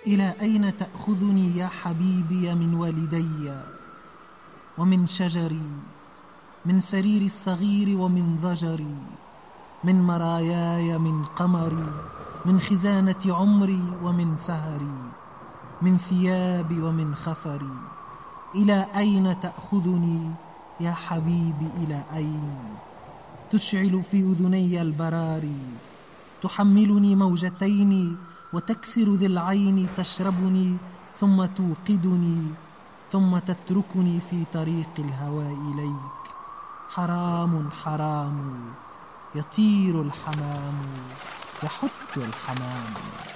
إلى أين تأخذني يا حبيبي من والدي ومن شجري، من سريري الصغير ومن ضجري، من مراياي، من قمري، من خزانة عمري ومن سهري، من ثيابي ومن خفري. إلى أين تأخذني يا حبيبي، إلى أين؟ تشعل في أذني البراري، تحملني موجتين وتكسر ذي العين، تشربني ثم توقدني ثم تتركني في طريق الهوى إليك. حرام حرام، يطير الحمام، يحت الحمام.